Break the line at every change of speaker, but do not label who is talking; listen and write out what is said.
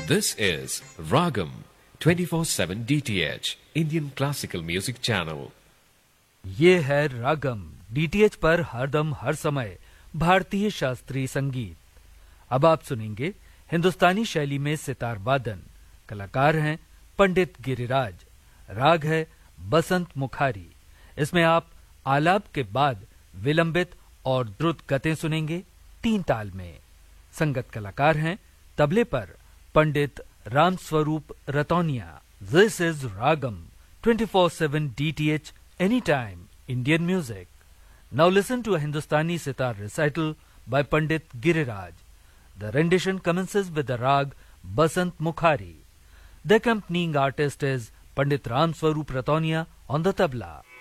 This is Ragam 24/7 DTH Indian Classical Music Channel.
ये है रागम DTH पर हरदम हर समय भारतीय शास्त्रीय संगीत। अब आप सुनेंगे हिंदुस्तानी शैली में सितार वादन। कलाकार हैं पंडित गिरिराज। राग है बसंत मुखारी। इसमें आप आलाप के बाद विलंबित और द्रुत गतें सुनेंगे 3 ताल में। संगत कलाकार हैं तबले पर पंडित Ramswaroop रतौनिया। This is ragam 24/7 DTH anytime Indian music. Now listen to a Hindustani sitar recital by Pandit Giriraj. The rendition commences with the rag Basant Mukhari. The accompanying artist is Pandit Ram Swarup Ratonia on the tabla.